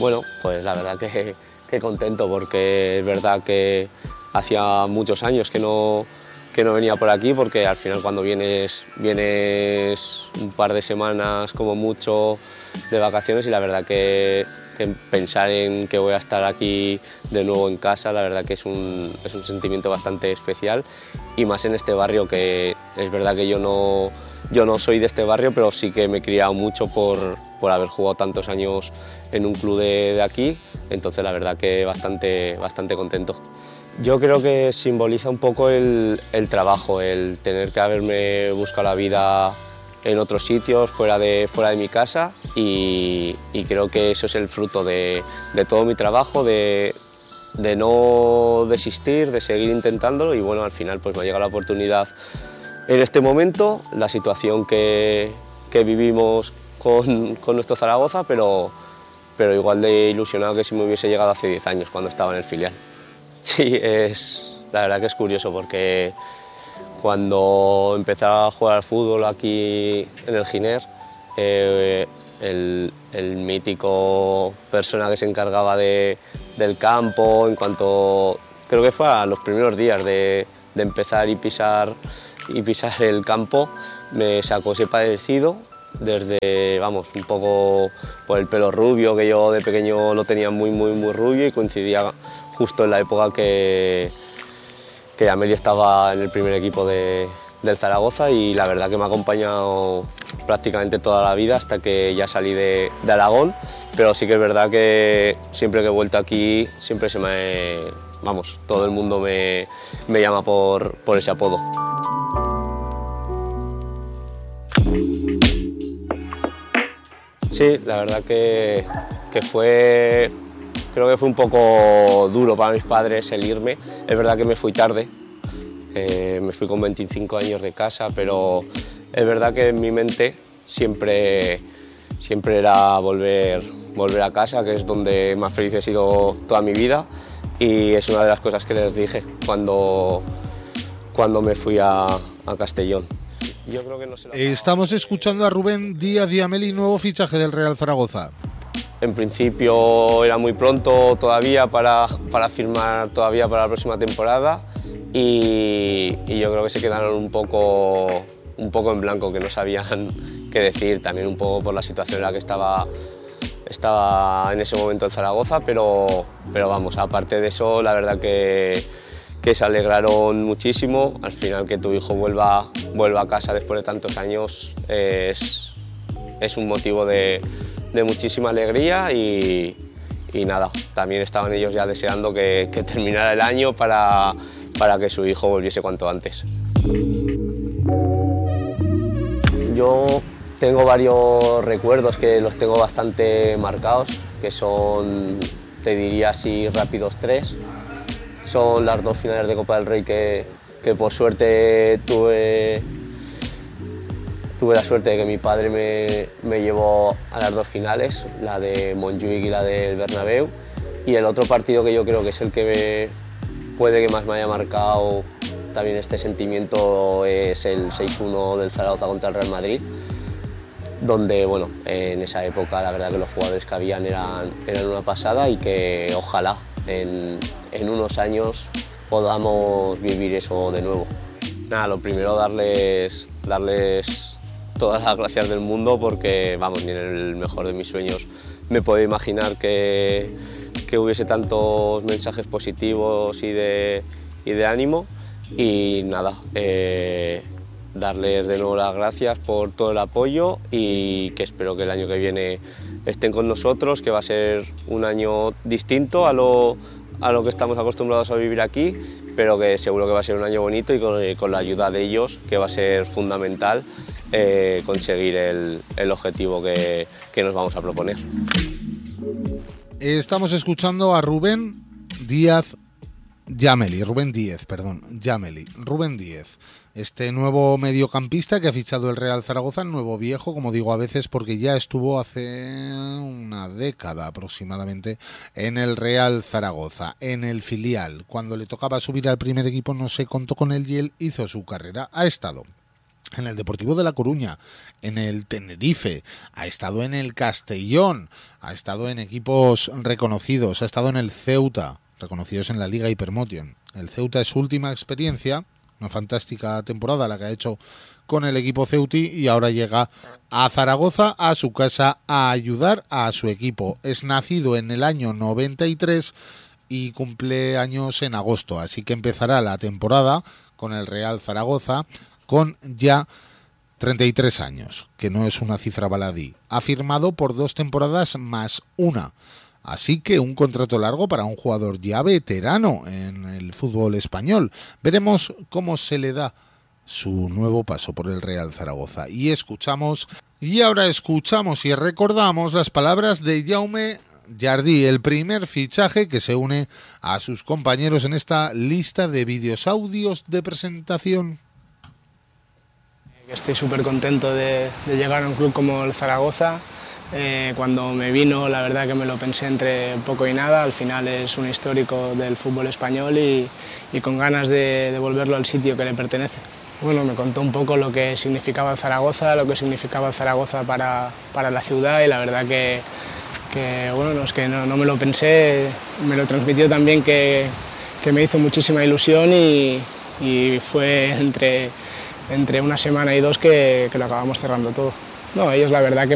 Bueno, pues la verdad que contento, porque es verdad que hacía muchos años que no venía por aquí, porque al final cuando vienes un par de semanas como mucho de vacaciones, y la verdad que pensar en que voy a estar aquí de nuevo en casa, la verdad que es un sentimiento bastante especial, y más en este barrio, que es verdad que yo no soy de este barrio, pero sí que me he criado mucho por haber jugado tantos años en un club de aquí, entonces la verdad que bastante contento. Yo creo que simboliza un poco el trabajo, el tener que haberme buscado la vida en otros sitios, fuera de mi casa, y creo que eso es el fruto de todo mi trabajo, de no desistir, de seguir intentándolo, y bueno, al final pues me ha llegado la oportunidad en este momento, la situación que vivimos con nuestro Zaragoza, pero igual de ilusionado que si me hubiese llegado hace 10 años cuando estaba en el filial. Sí, la verdad que es curioso, porque cuando empecé a jugar al fútbol aquí en el Giner, el mítico persona que se encargaba del campo, creo que fue a los primeros días de empezar y pisar el campo, me sacó ese padecido desde, vamos, un poco por el pelo rubio, que yo de pequeño lo tenía muy rubio, y coincidía justo en la época que Amelio estaba en el primer equipo del Zaragoza, y la verdad que me ha acompañado prácticamente toda la vida hasta que ya salí de Aragón, pero sí que es verdad que siempre que he vuelto aquí, siempre todo el mundo me llama por ese apodo. Sí, la verdad que creo que fue un poco duro para mis padres el irme. Es verdad que me fui tarde, me fui con 25 años de casa, pero es verdad que en mi mente siempre era volver a casa, que es donde más feliz he sido toda mi vida, y es una de las cosas que les dije cuando me fui a Castellón. Yo creo que no se lo... Estamos escuchando a Rubén Díaz Giameli, nuevo fichaje del Real Zaragoza. En principio era muy pronto todavía para firmar todavía para la próxima temporada, y yo creo que se quedaron un poco en blanco, que no sabían qué decir, también un poco por la situación en la que estaba en ese momento el Zaragoza, pero vamos, aparte de eso, la verdad que se alegraron muchísimo. Al final, que tu hijo vuelva a casa después de tantos años es un motivo de muchísima alegría, y nada, también estaban ellos ya deseando que terminara el año para que su hijo volviese cuanto antes. Yo tengo varios recuerdos que los tengo bastante marcados, que son, te diría así rápidos, 3. Son las 2 finales de Copa del Rey que por suerte tuve la suerte de que mi padre me llevó a las 2 finales, la de Montjuic y la del Bernabéu. Y el otro partido que yo creo que es el que puede que más me haya marcado también este sentimiento es el 6-1 del Zaragoza contra el Real Madrid, donde, bueno, en esa época la verdad que los jugadores que habían eran una pasada, y que ojalá en unos años podamos vivir eso de nuevo. Nada, lo primero, darles todas las gracias del mundo, porque vamos, ni en el mejor de mis sueños me puedo imaginar que hubiese tantos mensajes positivos y de ánimo, y nada, darles de nuevo las gracias por todo el apoyo, y que espero que el año que viene estén con nosotros, que va a ser un año distinto a lo que estamos acostumbrados a vivir aquí, pero que seguro que va a ser un año bonito, y con la ayuda de ellos, que va a ser fundamental conseguir el objetivo que nos vamos a proponer. Estamos escuchando a Rubén Díaz Giameli, este nuevo mediocampista que ha fichado el Real Zaragoza, el nuevo viejo, como digo a veces, porque ya estuvo hace una década aproximadamente en el Real Zaragoza, en el filial. Cuando le tocaba subir al primer equipo no se contó con él, y él hizo su carrera. Ha estado en el Deportivo de La Coruña, en el Tenerife, ha estado en el Castellón, ha estado en equipos reconocidos, ha estado en el Ceuta, reconocidos en la Liga Hypermotion. El Ceuta es su última experiencia, una fantástica temporada la que ha hecho con el equipo ceuti, y ahora llega a Zaragoza, a su casa, a ayudar a su equipo. Es nacido en el año 93 y cumple años en agosto, así que empezará la temporada con el Real Zaragoza con ya 33 años, que no es una cifra baladí. Ha firmado por 2 temporadas más una. Así que un contrato largo para un jugador ya veterano en el fútbol español. Veremos cómo se le da su nuevo paso por el Real Zaragoza. Y ahora escuchamos y recordamos las palabras de Jaume Jardí, el primer fichaje que se une a sus compañeros en esta lista de vídeos audios de presentación. Estoy súper contento de llegar a un club como el Zaragoza. Cuando me vino, la verdad que me lo pensé entre poco y nada. Al final es un histórico del fútbol español y con ganas de devolverlo al sitio que le pertenece. Bueno, me contó un poco lo que significaba el Zaragoza, lo que significaba el Zaragoza para la ciudad, y la verdad que bueno, no es que no me lo pensé, me lo transmitió también que me hizo muchísima ilusión, y fue entre una semana y 2 que lo acabamos cerrando todo. No, ellos la verdad que